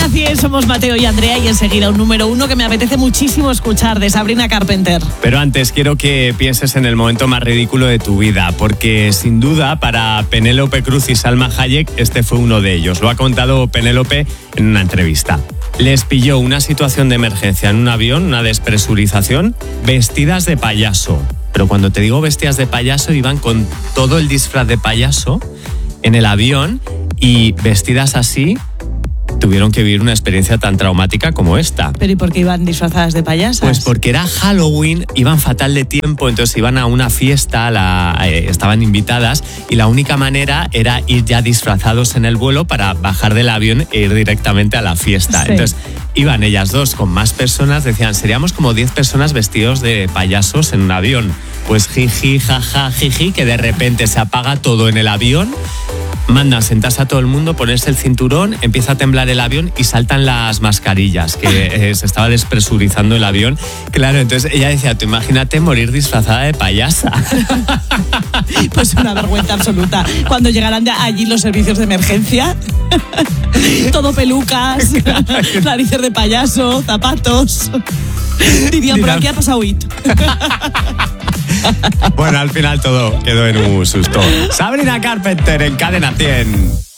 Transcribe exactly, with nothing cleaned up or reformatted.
Cadena cien, somos Mateo y Andrea y enseguida un número uno que me apetece muchísimo escuchar, de Sabrina Carpenter. Pero antes quiero que pienses en el momento más ridículo de tu vida, porque sin duda para Penélope Cruz y Salma Hayek este fue uno de ellos. Lo ha contado Penélope en una entrevista. Les pilló una situación de emergencia en un avión, una despresurización, vestidas de payaso. Pero cuando te digo vestidas de payaso, iban con todo el disfraz de payaso en el avión y vestidas así tuvieron que vivir una experiencia tan traumática como esta. ¿Pero y por qué iban disfrazadas de payasas? Pues porque era Halloween, iban fatal de tiempo, entonces iban a una fiesta, la, eh, estaban invitadas y la única manera era ir ya disfrazados en el vuelo para bajar del avión e ir directamente a la fiesta. Sí. Entonces iban ellas dos con más personas, decían, seríamos como diez personas vestidos de payasos en un avión. Pues jiji, jaja, jiji, que de repente se apaga todo en el avión. Mandan sentarse a todo el mundo, ponerse el cinturón, empieza a temblar el avión y saltan las mascarillas, que eh, se estaba despresurizando el avión. Claro, entonces ella decía, tú imagínate morir disfrazada de payasa. Pues una vergüenza absoluta. Cuando llegarán de allí los servicios de emergencia, todo pelucas, narices de payaso, zapatos. Dirían, por aquí ha pasado It. Bueno, al final todo quedó en un susto. Sabrina Carpenter en Cadena cien.